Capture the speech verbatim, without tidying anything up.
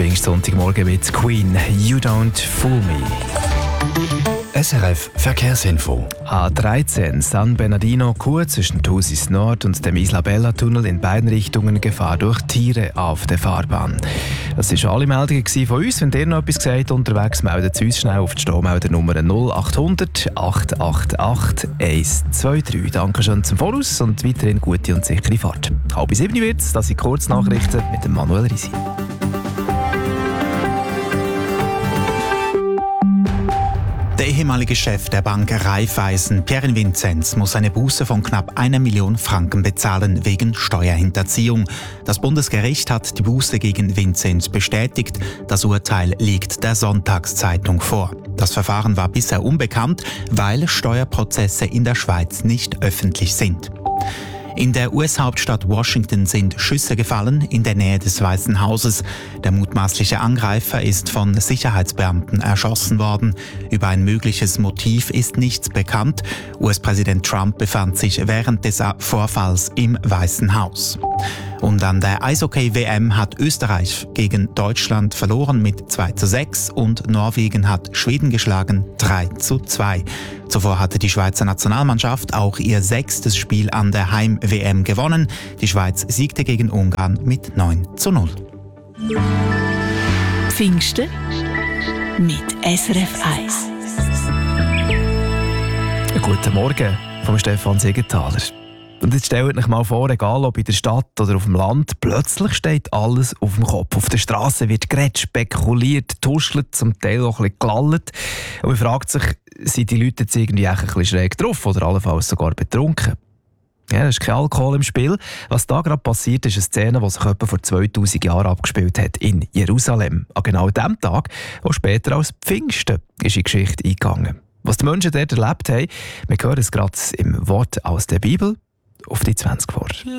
Pfingstsonntagmorgen mit Queen, You Don't Fool Me. S R F Verkehrsinfo. A dreizehn San Bernardino Kur zwischen Thusis Nord und dem Isla Bella Tunnel in beiden Richtungen Gefahr durch Tiere auf der Fahrbahn. Das waren alle Meldungen von uns. Wenn ihr noch etwas gesagt unterwegs, meldet es uns schnell auf die Staumeldernummer null acht hundert, acht acht acht, eins zwei drei. Danke schön zum Voraus und weiterhin gute und sichere Fahrt. Halb sieben wird es, das sind Kurznachrichten mit dem Manuel Risi. Der ehemalige Chef der Bank Raiffeisen, Pierre Vinzenz, muss eine Buße von knapp einer Million Franken bezahlen wegen Steuerhinterziehung. Das Bundesgericht hat die Buße gegen Vinzenz bestätigt. Das Urteil liegt der Sonntagszeitung vor. Das Verfahren war bisher unbekannt, weil Steuerprozesse in der Schweiz nicht öffentlich sind. In der U S-Hauptstadt Washington sind Schüsse gefallen in der Nähe des Weißen Hauses. Der mutmaßliche Angreifer ist von Sicherheitsbeamten erschossen worden. Über ein mögliches Motiv ist nichts bekannt. U S-Präsident Trump befand sich während des Vorfalls im Weißen Haus. Und an der Eishockey-W M hat Österreich gegen Deutschland verloren mit zwei zu sechs und Norwegen hat Schweden geschlagen drei zu zwei. Zuvor hatte die Schweizer Nationalmannschaft auch ihr sechstes Spiel an der Heim-W M gewonnen. Die Schweiz siegte gegen Ungarn mit neun zu null. Pfingsten mit S R F eins. Guten Morgen von Stefan Siegenthaler. Und jetzt stellt euch mal vor, egal ob in der Stadt oder auf dem Land, plötzlich steht alles auf dem Kopf. Auf der Straße wird geredet, spekuliert, tuschelt, zum Teil auch ein bisschen gelallt. Und man fragt sich, sind die Leute jetzt irgendwie ein bisschen schräg drauf oder allenfalls sogar betrunken? Ja, es ist kein Alkohol im Spiel. Was da gerade passiert, ist eine Szene, die sich etwa vor zweitausend Jahren abgespielt hat in Jerusalem. An genau dem Tag, wo später als Pfingsten ist in die Geschichte eingegangen. Was die Menschen dort erlebt haben, wir hören es gerade im Wort aus der Bibel. Auf die zwanzig vor.